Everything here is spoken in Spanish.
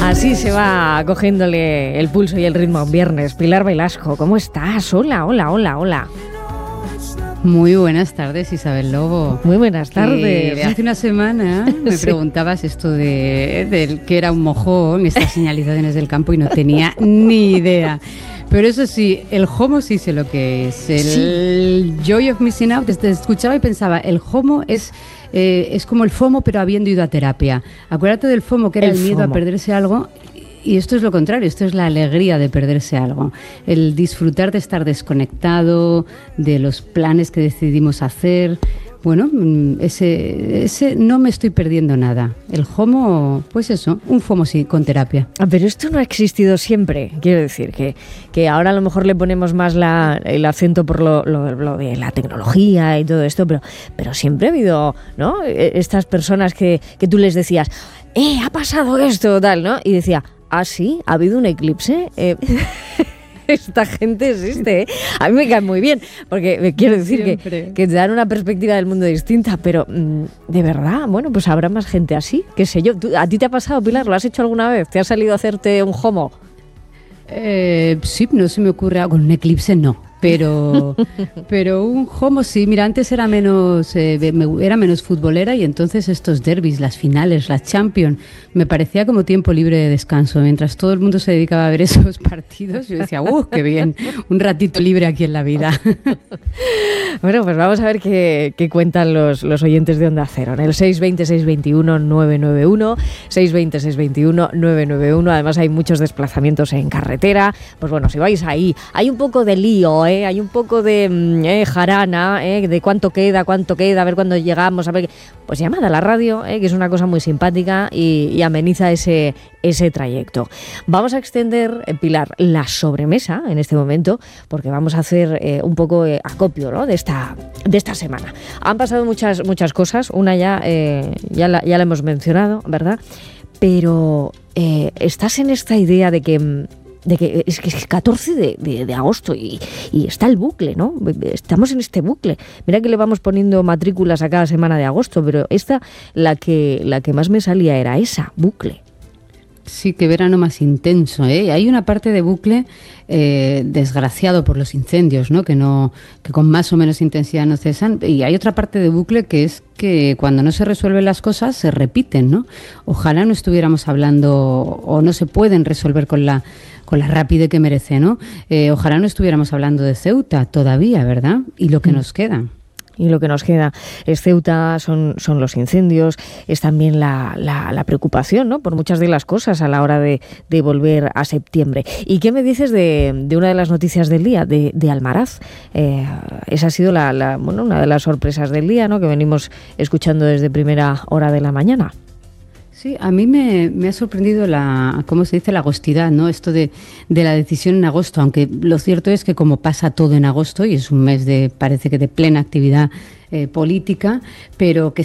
Así se va cogiéndole el pulso y el ritmo a un viernes. Pilar Velasco, ¿cómo estás? Hola, hola, hola, hola. Muy buenas tardes, Isabel Lobo. Muy buenas tardes. Hace una semana me preguntabas esto de que era un mojón, estas señalizaciones del campo, y no tenía ni idea. Pero eso sí, el HOMO sí sé lo que es. El Joy of Missing Out, te escuchaba y pensaba, el HOMO es como el FOMO, pero habiendo ido a terapia. Acuérdate del FOMO, que era el miedo a perderse algo. Y esto es lo contrario, esto es la alegría de perderse algo, el disfrutar de estar desconectado, de los planes que decidimos hacer. Bueno, ese no me estoy perdiendo nada. El HOMO, pues eso, un FOMO sí, con terapia. Pero esto no ha existido siempre. Quiero decir que ahora a lo mejor le ponemos más el acento por lo de la tecnología y todo esto, pero siempre ha habido, ¿no? Estas personas que tú les decías, ha pasado esto, tal, ¿no? Y decía, ¿ah, sí? ¿Ha habido un eclipse? Esta gente existe, ¿eh? A mí me cae muy bien, porque me quiero decir que te dan una perspectiva del mundo distinta, pero de verdad, bueno, pues habrá más gente así, qué sé yo. ¿A ti te ha pasado, Pilar? ¿Lo has hecho alguna vez? ¿Te ha salido a hacerte un HOMO? Sí, no se me ocurre algo. Con un eclipse no. Pero un HOMO sí. Mira, antes era menos futbolera, y entonces estos derbis, las finales, la Champions, me parecía como tiempo libre de descanso. Mientras todo el mundo se dedicaba a ver esos partidos, yo decía, qué bien, un ratito libre aquí en la vida. Bueno, pues vamos a ver qué cuentan los oyentes de Onda Cero. En el 620-621-991, 620-621-991. Además hay muchos desplazamientos en carretera. Pues bueno, si vais ahí, hay un poco de lío, hay un poco de jarana, de cuánto queda, a ver cuándo llegamos, a ver. Pues llamad a la radio, que es una cosa muy simpática y ameniza ese trayecto. Vamos a extender, Pilar, la sobremesa en este momento, porque vamos a hacer un poco acopio, ¿no?, de esta semana. Han pasado muchas cosas, una ya la hemos mencionado, ¿verdad? Pero estás en esta idea de que es 14 de agosto y está el bucle, ¿no? Estamos en este bucle. Mira que le vamos poniendo matrículas a cada semana de agosto, pero la que más me salía era esa, bucle. Sí, qué verano más intenso, ¿eh? Hay una parte de bucle desgraciado por los incendios, ¿no? Que con más o menos intensidad no cesan. Y hay otra parte de bucle que es que cuando no se resuelven las cosas se repiten, ¿no? Ojalá no estuviéramos hablando, o no se pueden resolver con la rapidez que merece, ¿no? Ojalá no estuviéramos hablando de Ceuta todavía, ¿verdad? Y lo que nos queda. Y lo que nos queda es Ceuta, son los incendios, es también la preocupación, ¿no?, por muchas de las cosas a la hora de volver a septiembre. ¿Y qué me dices de una de las noticias del día, de Almaraz? Esa ha sido una de las sorpresas del día, ¿no?, que venimos escuchando desde primera hora de la mañana. Sí, a mí me ha sorprendido ¿cómo se dice?, la agostidad, ¿no? Esto de la decisión en agosto, aunque lo cierto es que como pasa todo en agosto, y es un mes parece que de plena actividad política, pero que